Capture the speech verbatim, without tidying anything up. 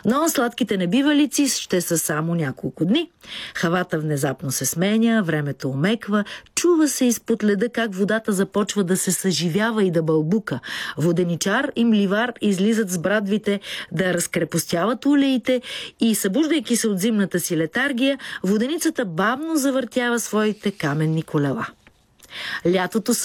Но сладките небивалици ще са само няколко дни. Хавата внезапно се сменя, времето омеква, чува се изпод леда как водата започва да се съживява и да бълбука. Воденичар и мливар излизат с брадвите да разкрепостяват улеите и, събуждайки се от зимната си летаргия, воденицата бавно завъртява своите каменни колела. Лятото